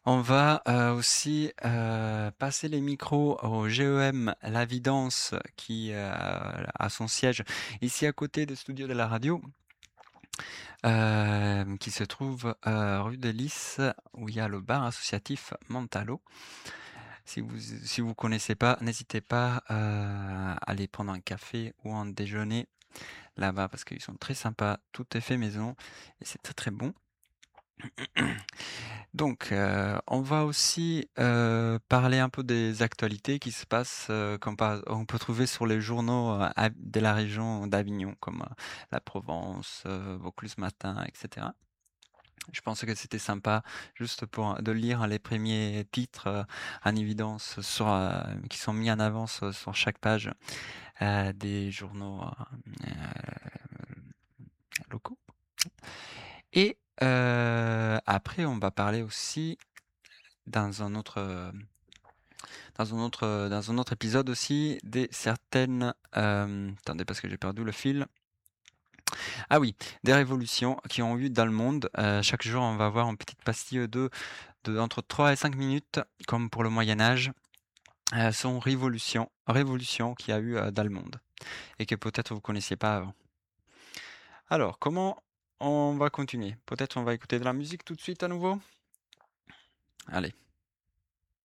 On va aussi passer les micros au GEM La Vidance qui a son siège ici à côté des studios de la radio, qui se trouve rue de Lys où il y a le bar associatif Mentalo. Si vous connaissez pas, n'hésitez pas à aller prendre un café ou un déjeuner là-bas parce qu'ils sont très sympas, tout est fait maison et c'est très très bon. Donc, on va aussi parler un peu des actualités qui se passent, on peut trouver sur les journaux de la région d'Avignon, comme La Provence, Vaucluse Matin, etc. Je pense que c'était sympa juste de lire les premiers titres en évidence qui sont mis en avance sur chaque page des journaux locaux. Et après, on va parler aussi dans un autre dans un autre épisode aussi des certaines attendez parce que j'ai perdu le fil. Ah oui, des révolutions qui ont eu dans le monde. Chaque jour, on va avoir une petite pastille de entre 3 et 5 minutes, comme pour le Moyen Âge, sont révolution qu'il y a eu dans le monde et que peut-être vous connaissiez pas avant. Alors, comment on va continuer? Peut-être on va écouter de la musique tout de suite à nouveau? Allez.